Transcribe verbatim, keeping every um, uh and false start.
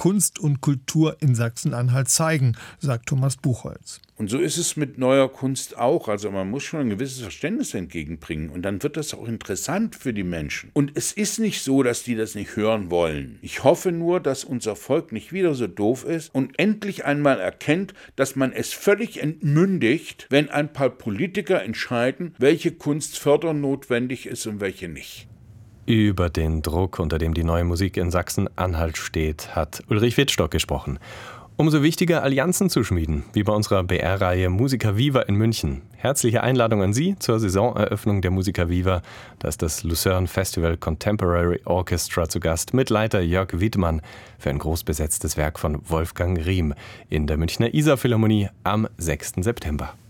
Kunst und Kultur in Sachsen-Anhalt zeigen, sagt Thomas Buchholz. Und so ist es mit neuer Kunst auch. Also man muss schon ein gewisses Verständnis entgegenbringen. Und dann wird das auch interessant für die Menschen. Und es ist nicht so, dass die das nicht hören wollen. Ich hoffe nur, dass unser Volk nicht wieder so doof ist und endlich einmal erkennt, dass man es völlig entmündigt, wenn ein paar Politiker entscheiden, welche Kunst fördernotwendig ist und welche nicht. Über den Druck, unter dem die neue Musik in Sachsen-Anhalt steht, hat Ulrich Wittstock gesprochen. Umso wichtiger, Allianzen zu schmieden, wie bei unserer B R-Reihe Musica Viva in München. Herzliche Einladung an Sie zur Saisoneröffnung der Musica Viva. Da ist das Lucerne Festival Contemporary Orchestra zu Gast mit Leiter Jörg Wiedmann für ein großbesetztes Werk von Wolfgang Riem in der Münchner Isar Philharmonie am sechsten September.